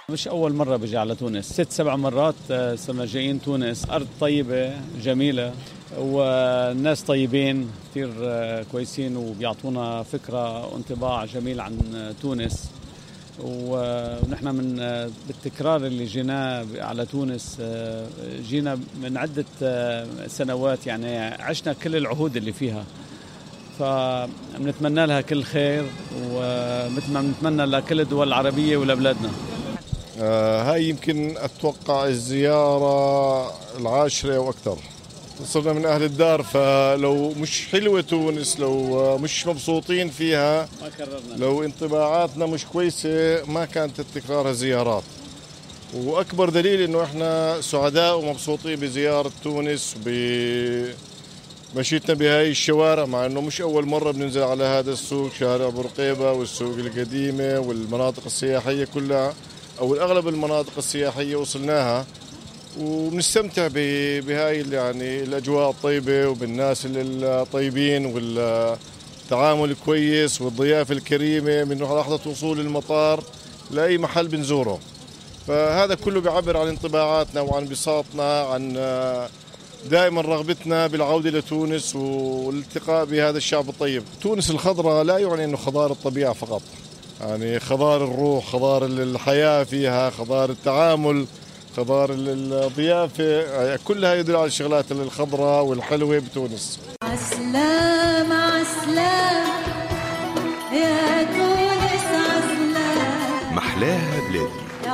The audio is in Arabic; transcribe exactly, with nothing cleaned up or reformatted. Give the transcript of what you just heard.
مش أول مرة بجي على تونس، ست سبع مرات صرنا جايين تونس. أرض طيبة جميلة والناس طيبين كثير كويسين وبيعطونا فكرة وانطباع جميل عن تونس. ونحن من بالتكرار اللي جينا على تونس جينا من عدة سنوات، يعني عشنا كل العهود اللي فيها، فبنتمنى لها كل خير ومثل ما بنتمنى لكل الدول العربية ولبلادنا. آه هاي يمكن أتوقع الزيارة العاشرة وأكثر. صرنا من أهل الدار، فلو مش حلوة تونس، لو مش مبسوطين فيها، ما كررنا. لو انطباعاتنا مش كويسة ما كانت تكرارها زيارات. وأكبر دليل إنه إحنا سعداء ومبسوطين بزيارة تونس وبمشيتنا بهاي الشوارع، مع إنه مش أول مرة بننزل على هذا السوق، شارع بورقيبة والسوق القديمة والمناطق السياحية كلها، أو الأغلب المناطق السياحية وصلناها، وبنستمتع بهاي يعني الأجواء الطيبة وبالناس الطيبين والتعامل الكويس والضيافة الكريمة من لحظة وصول المطار لأي محل بنزوره. فهذا كله بيعبر عن انطباعاتنا وعن انبساطنا، عن دائما رغبتنا بالعودة لتونس والالتقاء بهذا الشعب الطيب. تونس الخضراء لا يعني أنه خضار الطبيعة فقط، يعني خضار الروح، خضار الحياة فيها، خضار التعامل، خضار الضيافة، كلها يدل على الشغلات الخضراء والحلوة بتونس. عسلام عسلام يا تونس عسلام، محلاها بلادي.